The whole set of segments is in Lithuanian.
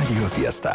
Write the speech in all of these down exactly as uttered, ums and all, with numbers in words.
Radio Fiesta.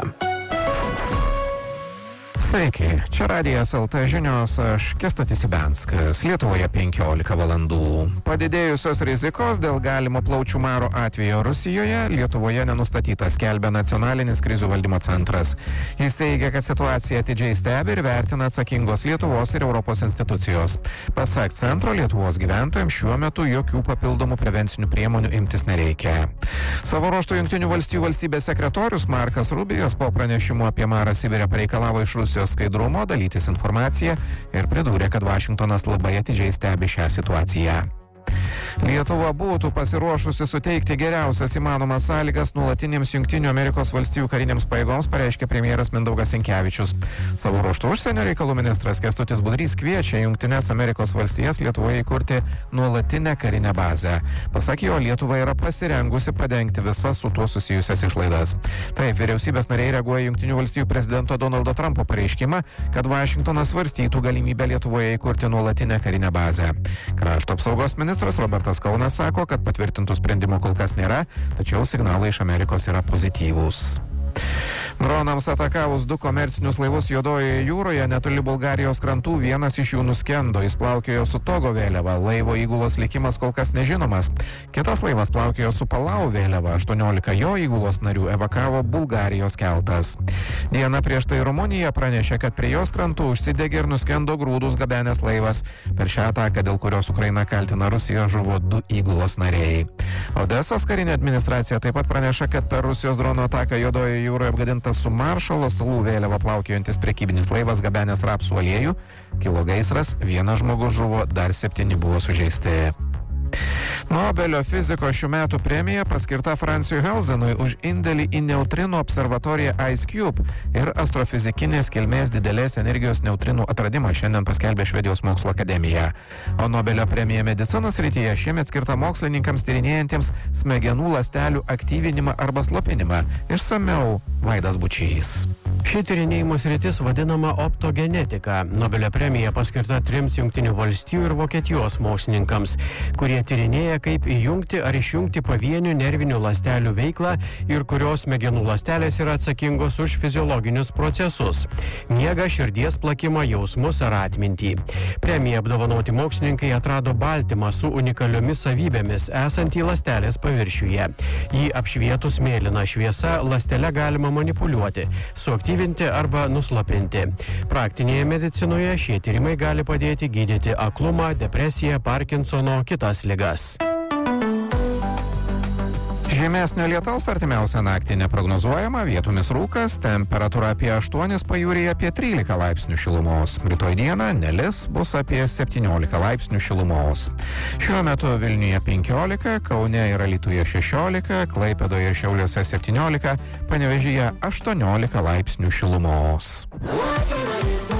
Sveiki, čia Radijas L T žinios, aš Kęstutis Ibianskas, Lietuvoje penkiolika valandų. Padidėjusios rizikos dėl galimo plaučių maro atvejo Rusijoje Lietuvoje nenustatytas, skelbia Nacionalinis krizių valdymo centras. Jis teigia, kad situaciją atidžiai stebi ir vertina atsakingos Lietuvos ir Europos institucijos. Pasak centro, Lietuvos gyventojams šiuo metu jokių papildomų prevencinių priemonių imtis nereikia. Savo ruožtu Jungtinių valstijų valstybės sekretorius Markas Rubijos po pranešimo apie marą Sibire pareikalavo iš Rusijos skaidrumo dalytis informaciją ir pridūrė, kad Vašingtonas labai atidžiai stebi šią situaciją. Lietuva būtų pasiruošusi suteikti geriausias įmanomas sąlygas nuolatinėms Jungtinių Amerikos valstijų karinėms pajėgoms, pareiškė premjeras Mindaugas Sinkevičius. Savo ruožtu užsienio reikalų ministras Kęstutis Budrys kviečia Jungtines Amerikos valstijas Lietuvoje įkurti nuolatinę karinę bazę. Pasak jo, Lietuva yra pasirengusi padengti visas su tuo susijusias išlaidas. Taip, vyriausybės nariai reaguoja Jungtinių valstijų prezidento Donaldo Trumpo pareiškimą, kad Vašingtonas svarstytų galimybę Lietuvoje įkurti nuolatinę karinę bazę. Krašto apsaugos ministras Robertas Kaunas sako, kad patvirtintų sprendimų kol kas nėra, tačiau signalai iš Amerikos yra pozityvūs. Dronams atakavus du komercinius laivus Juodojoje jūroje netoli Bulgarijos krantų vienas iš jų nuskendo, jis plaukiojo su Togo vėliava, laivo įgulos likimas kol kas nežinomas. Kitas laivas plaukiojo su Palau vėliava, aštuoniolika jo įgulos narių evakavo Bulgarijos keltas. Dieną prieš tai Rumunija pranešė, kad prie jos krantų užsidegė ir nuskendo grūdus gabenęs laivas. Per šią ataką, dėl kurios Ukraina kaltina Rusiją, žuvo du įgulos nariai. Odesos karinė administracija taip pat praneša, kad per Rusijos drono ataką Juodojoje jūroje apgadintas su Maršalo salų vėliava plaukiojantis prekybinis laivas gabenęs rapsų aliejų. Kilo gaisras, vienas žmogus žuvo, dar septyni buvo sužeisti. Nobelio fizikos šių metų premija paskirta Fransui Halzenui už indėlį į neutrinų observatoriją IceCube ir astrofizikinės kilmės didelės energijos neutrinų atradimą, šiandien paskelbė Švedijos mokslo akademija. O Nobelio premija medicinos srityje šiemet skirta mokslininkams tyrinėjantiems smegenų ląstelių aktyvinimą arba slopinimą. Išsamiau Vaidas Bučys. Ši tyrinėjimų sritis vadinama optogenetika. Nobelio premija paskirta trims Jungtinių valstijų ir Vokietijos mokslininkams, kurie tyrinėja, kaip įjungti ar išjungti pavienių nervinių ląstelių veiklą ir kurios smegenų ląstelės yra atsakingos už fiziologinius procesus – miegą, širdies plakimą, jausmus ar atmintį. Premiją apdovanoti mokslininkai atrado baltymą su unikaliomis savybėmis esantį ląstelės paviršiuje. Jį apšvietus mėlyna šviesa ląstele galima manipuliuoti, suaktyvinti arba nuslopinti. Praktinėje medicinoje šie tyrimai gali padėti gydyti aklumą, depresiją, Parkinsono, kitas ligas. Žymesnio lietaus artimiausią naktį neprognozuojama, vietomis rūkas, temperatūra apie aštuonis, pajūryje apie trylika laipsnių šilumos. Rytoj dieną nelis, bus apie septyniolika laipsnių šilumos. Šiuo metu Vilniuje penkiolika, Kaune ir Alytuje šešiolika, Klaipėdoje ir Šiauliuose septyniolika, Panevėžyje aštuoniolika laipsnių šilumos.